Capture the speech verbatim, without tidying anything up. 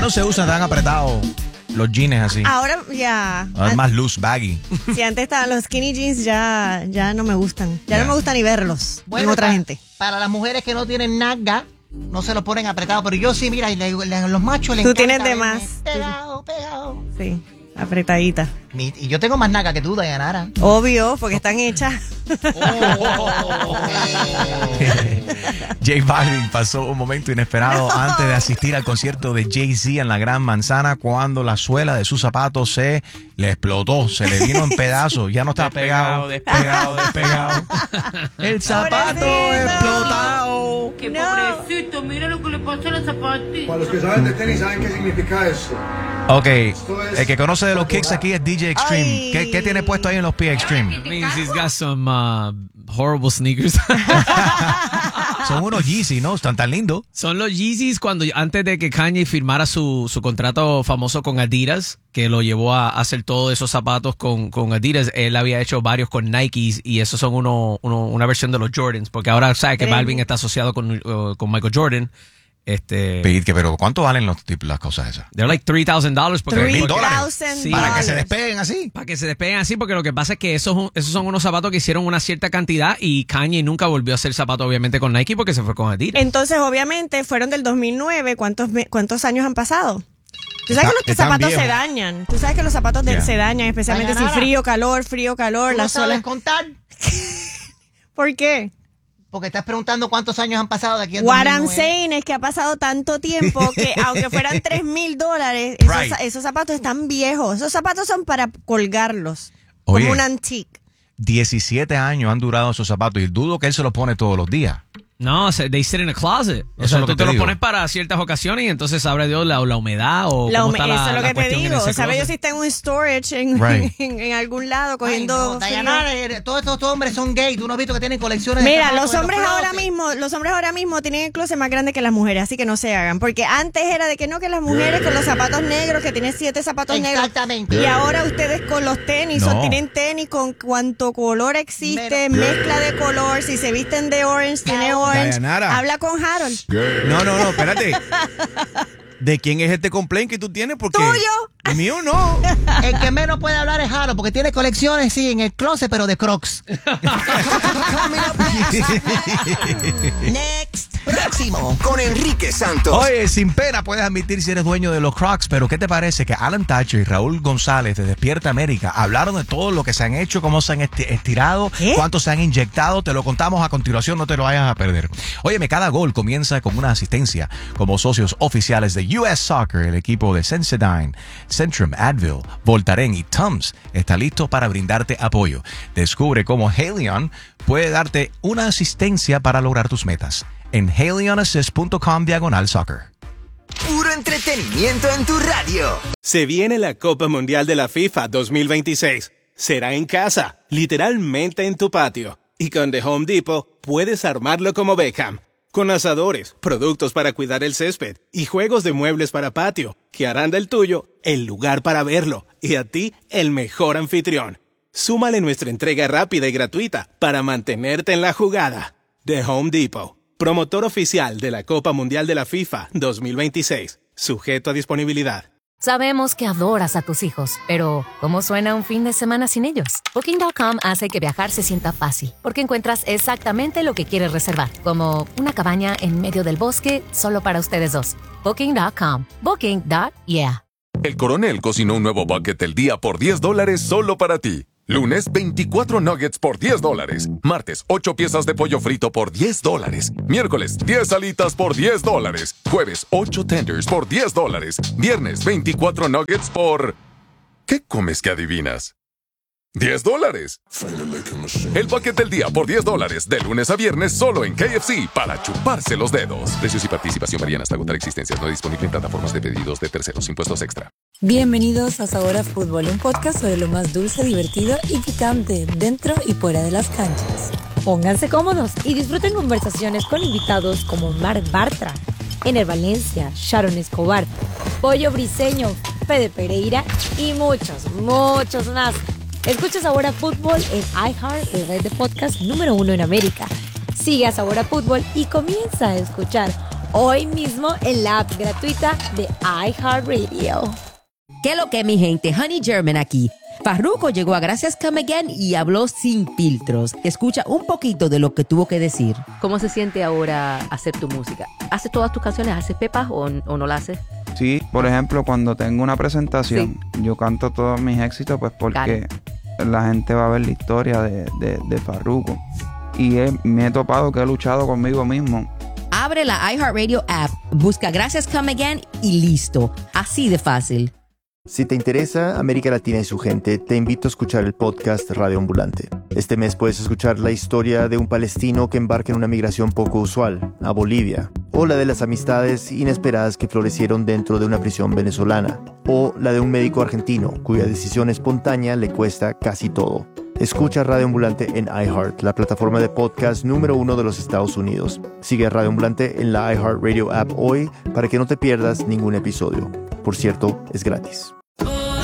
no se usan tan apretados los jeans así. Ahora ya. Ahora es más loose, baggy. Si antes estaban los skinny jeans, ya, ya no me gustan. Ya Yeah. no me gusta ni verlos Bueno, en otra para, gente. Para las mujeres que no tienen nalga, no se los ponen apretados. Pero yo sí, mira, y le- le- los machos les Tú encanta tienes de verme más. Pegado, pegado. Sí, apretadita. Mi- Y yo tengo más nalga que tú, Dayanara. Obvio, porque están hechas. J Balvin pasó un momento inesperado antes de asistir al concierto de Jay-Z en la Gran Manzana cuando la suela de sus zapatos se le explotó, se le vino en pedazos, ya no está pegado, despegado, despegado. El zapato Pobrecito. explotado. ¡Qué No. pobrecito! Mira lo que le pasó a la zapatilla. Para los que saben de tenis saben qué significa eso. Ok, el que conoce de los kicks aquí es D J Extreme. Ay. ¿Qué, qué tiene puesto ahí en los pies Extreme? means he's got some uh, horrible sneakers. Son unos Yeezy, ¿no? Están tan lindos. Son los Yeezys cuando antes de que Kanye firmara su, su contrato famoso con Adidas, que lo llevó a hacer todos esos zapatos con, con Adidas. Él había hecho varios con Nikes y esos son uno, uno, una versión de los Jordans, porque ahora sabe que Tremendo. Balvin está asociado con, uh, con Michael Jordan. Este, Pero, pero ¿cuánto valen los, tip- las cosas esas? they're like three thousand dollars porque Mil three dólares. thousand Sí. Para que se dollars. despeguen así. para que se despeguen así, porque lo que pasa es que esos, esos son unos zapatos que hicieron una cierta cantidad y Kanye nunca volvió a hacer zapatos obviamente con Nike porque se fue con Adidas. Entonces, obviamente, fueron del dos mil nueve. ¿Cuántos, me- cuántos años han pasado? Tú sabes Está- que los están zapatos viejos. se dañan. Tú sabes que los zapatos de- Yeah. se dañan, especialmente si Dayanara. frío, calor, frío, calor, ¿Tú la no sabes sola. contar? ¿Por qué? Porque estás preguntando cuántos años han pasado de aquí a What I'm dos mil nueve. saying es que ha pasado tanto tiempo que aunque fueran tres mil dólares, esos, Right. esos zapatos están viejos. Esos zapatos son para colgarlos. Oye. Como un antique. diecisiete años han durado esos zapatos y dudo que él se los pone todos los días. No, se- they sit in a closet. O Eso sea, es lo tú que te te los digo. pones para ciertas ocasiones y entonces sabrá Dios la, la humedad o La cómo hume- está la, eso es lo la que te cuestión en digo. ese ¿Sabes? Yo closet. si tengo un storage en, Right. en, en algún lado Ay, cogiendo no, frío. Dayanara, eh, todos estos hombres son gays. Tú no has visto que tienen colecciones de Mira, zapatos los en hombres ahora closets. mismo, los hombres ahora mismo tienen el closet más grande que las mujeres, así que no se hagan. Porque antes era de que no, que las mujeres con los zapatos negros, que tienen siete zapatos Exactamente. negros. Y ahora ustedes con los tenis, son, No. tienen tenis con cuanto color existe, Pero- mezcla de color. Si se visten de orange, tiene orange. Dayanara. Habla con Harold. No, no, no, espérate. ¿De quién es este complaint que tú tienes? Porque Tuyo. Mío no. El que menos puede hablar es Jaro, porque tiene colecciones, sí, en el closet, pero de Crocs. Next. Próximo, con Enrique Santos. Oye, sin pena puedes admitir si eres dueño de los Crocs, pero ¿qué te parece que Alan Thatcher y Raúl González de Despierta América hablaron de todo lo que se han hecho, cómo se han esti- estirado, ¿Qué? cuánto se han inyectado? Te lo contamos a continuación, no te lo vayas a perder. Óyeme, cada gol comienza con una asistencia. Como socios oficiales de U S Soccer, el equipo de Sensodyne, Centrum, Advil, Voltaren y Tums está listo para brindarte apoyo. Descubre cómo Haleon puede darte una asistencia para lograr tus metas en haleonassist punto com diagonal soccer. Puro entretenimiento en tu radio. Se viene la Copa Mundial de la FIFA dos mil veintiséis. Será en casa, literalmente en tu patio. Y con The Home Depot puedes armarlo como Beckham. Con asadores, productos para cuidar el césped y juegos de muebles para patio que harán del tuyo el lugar para verlo y a ti el mejor anfitrión. Súmale nuestra entrega rápida y gratuita para mantenerte en la jugada. The Home Depot, promotor oficial de la Copa Mundial de la FIFA dos mil veintiséis. Sujeto a disponibilidad. Sabemos que adoras a tus hijos, pero ¿cómo suena un fin de semana sin ellos? Booking punto com hace que viajar se sienta fácil, porque encuentras exactamente lo que quieres reservar, como una cabaña en medio del bosque solo para ustedes dos. Booking punto com. Booking punto yeah. El Coronel cocinó un nuevo bucket del día por diez dólares solo para ti. Lunes, veinticuatro nuggets por diez dólares. Martes, ocho piezas de pollo frito por diez dólares. Miércoles, diez alitas por diez dólares. Jueves, ocho tenders por diez dólares. Viernes, veinticuatro nuggets por... ¿Qué comes que adivinas? diez dólares. El bucket del día por diez dólares. De lunes a viernes solo en K F C para chuparse los dedos. Precios y participación varían hasta agotar existencias. No disponible en plataformas de pedidos de terceros. Impuestos extra. Bienvenidos a Sabor a Fútbol, un podcast sobre lo más dulce, divertido y picante dentro y fuera de las canchas. Pónganse cómodos y disfruten conversaciones con invitados como Marc Bartra, Ener Valencia, Sharon Escobar, Pollo Briseño, Fede Pereira y muchos, muchos más. Escucha Sabor a Fútbol en iHeart, la red de podcast número uno en América. Sigue a Sabor a Fútbol y comienza a escuchar hoy mismo en la app gratuita de iHeartRadio. ¿Qué lo que, mi gente? Honey German aquí. Farruko llegó a Gracias Come Again y habló sin filtros. Escucha un poquito de lo que tuvo que decir. ¿Cómo se siente ahora hacer tu música? ¿Haces todas tus canciones? ¿Haces pepas o, o no la haces? Sí, por ejemplo, cuando tengo una presentación, sí. yo canto todos mis éxitos pues porque claro. la gente va a ver la historia de, de, de Farruko. Y he, me he topado que he luchado conmigo mismo. Abre la iHeartRadio app, busca Gracias Come Again y listo. Así de fácil. Si te interesa América Latina y su gente, te invito a escuchar el podcast Radio Ambulante. Este mes puedes escuchar la historia de un palestino que embarca en una migración poco usual, a Bolivia, o la de las amistades inesperadas que florecieron dentro de una prisión venezolana, o la de un médico argentino cuya decisión espontánea le cuesta casi todo. Escucha Radio Ambulante en iHeart, la plataforma de podcast número uno de los Estados Unidos. Sigue a Radio Ambulante en la iHeartRadio app hoy para que no te pierdas ningún episodio. Por cierto, es gratis.